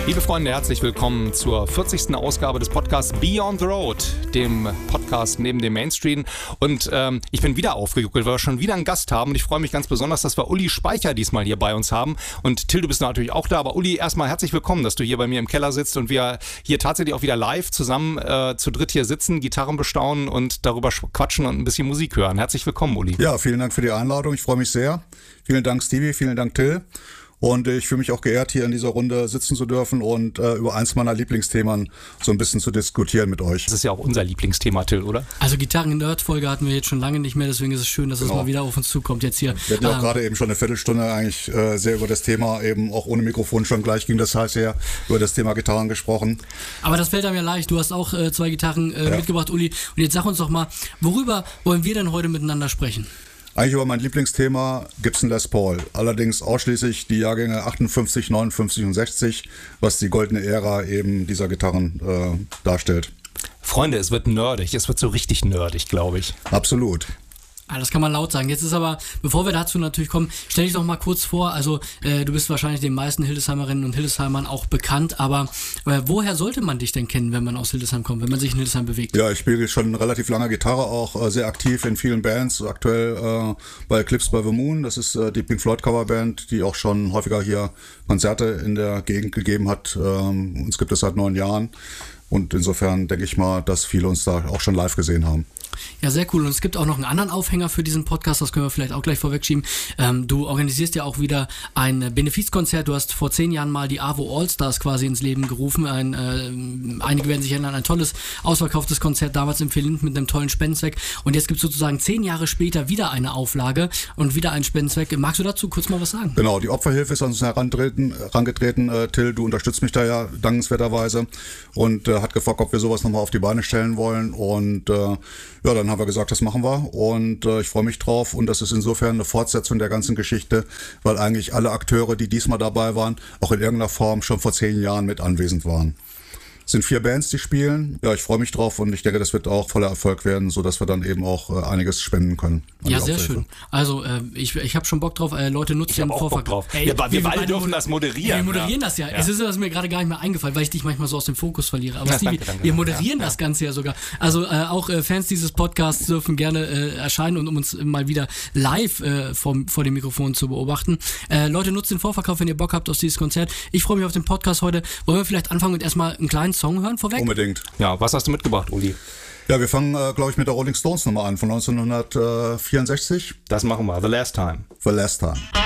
Liebe Freunde, herzlich willkommen zur 40. Ausgabe des Podcasts Beyond the Road, dem Podcast neben dem Mainstream. Und ich bin wieder aufgejuckelt, weil wir schon wieder einen Gast haben. Und ich freue mich ganz besonders, dass wir Uli Speicher diesmal hier bei uns haben. Und Till, du bist natürlich auch da. Aber Uli, erstmal herzlich willkommen, dass du hier bei mir im Keller sitzt und wir hier tatsächlich auch wieder live zusammen zu dritt hier sitzen, Gitarren bestaunen und darüber quatschen und ein bisschen Musik hören. Herzlich willkommen, Uli. Ja, vielen Dank für die Einladung. Ich freue mich sehr. Vielen Dank, Stevie. Vielen Dank, Till. Und ich fühle mich auch geehrt, hier in dieser Runde sitzen zu dürfen und über eins meiner Lieblingsthemen so ein bisschen zu diskutieren mit euch. Das ist ja auch unser Lieblingsthema, Till, oder? Also Gitarren-Nerd-Folge hatten wir jetzt schon lange nicht mehr, deswegen ist es schön, dass es mal wieder auf uns zukommt jetzt hier. Wir hatten ja auch gerade eben schon eine Viertelstunde eigentlich sehr über das Thema, eben auch ohne Mikrofon schon gleich ging das heißt ja über das Thema Gitarren gesprochen. Aber das fällt einem ja leicht, du hast auch zwei Gitarren mitgebracht, Uli. Und jetzt sag uns doch mal, worüber wollen wir denn heute miteinander sprechen? Eigentlich über mein Lieblingsthema Gibson Les Paul. Allerdings ausschließlich die Jahrgänge 58, 59 und 60, was die goldene Ära eben dieser Gitarren darstellt. Freunde, es wird nerdig. Es wird so richtig nerdig, glaube ich. Absolut. Ah, das kann man laut sagen. Jetzt ist aber, bevor wir dazu natürlich kommen, stell dich doch mal kurz vor, also du bist wahrscheinlich den meisten Hildesheimerinnen und Hildesheimern auch bekannt, aber woher sollte man dich denn kennen, wenn man aus Hildesheim kommt, wenn man sich in Hildesheim bewegt? Ja, ich spiele schon relativ lange Gitarre, auch sehr aktiv in vielen Bands, aktuell bei Eclipse by the Moon, das ist die Pink Floyd Coverband, die auch schon häufiger hier Konzerte in der Gegend gegeben hat. Uns gibt es seit 9 Jahren und insofern denke ich mal, dass viele uns da auch schon live gesehen haben. Ja, sehr cool. Und es gibt auch noch einen anderen Aufhänger für diesen Podcast, das können wir vielleicht auch gleich vorwegschieben. Du organisierst ja auch wieder ein Benefizkonzert. Du hast vor 10 Jahren mal die AWO All-Stars quasi ins Leben gerufen. Einige werden sich erinnern, ein tolles, ausverkauftes Konzert, damals im Vierlind mit einem tollen Spendenzweck. Und jetzt gibt es sozusagen 10 Jahre später wieder eine Auflage und wieder einen Spendenzweck. Magst du dazu kurz mal was sagen? Genau, die Opferhilfe ist an uns herangetreten. Till, du unterstützt mich da ja dankenswerterweise und hat gefragt, ob wir sowas nochmal auf die Beine stellen wollen. Und ja, dann haben wir gesagt, das machen wir und ich freue mich drauf und das ist insofern eine Fortsetzung der ganzen Geschichte, weil eigentlich alle Akteure, die diesmal dabei waren, auch in irgendeiner Form schon vor 10 Jahren mit anwesend waren. Es sind 4 Bands, die spielen. Ja, ich freue mich drauf und ich denke, das wird auch voller Erfolg werden, sodass wir dann eben auch einiges spenden können. Ja, sehr schön. Also ich habe schon Bock drauf. Leute, nutzt den Vorverkauf. Hey, wir beide dürfen das moderieren. Wir moderieren das ja. Es ist das mir gerade gar nicht mehr eingefallen, weil ich dich manchmal so aus dem Fokus verliere. Aber Stevie, wir moderieren das Ganze ja sogar. Also auch Fans dieses Podcasts dürfen gerne erscheinen und um uns mal wieder live vor dem Mikrofon zu beobachten. Leute, nutzt den Vorverkauf, wenn ihr Bock habt auf dieses Konzert. Ich freue mich auf den Podcast heute. Wollen wir vielleicht anfangen und erstmal einen kleinen Song hören vorweg? Unbedingt. Ja, was hast du mitgebracht, Uli? Ja, wir fangen, glaube ich, mit der Rolling Stones nochmal an, von 1964. Das machen wir. The Last Time. The Last Time.